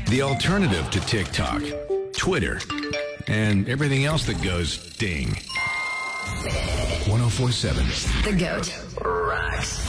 The alternative to TikTok, Twitter, and everything else that goes ding. 104.7. The GOAT rocks.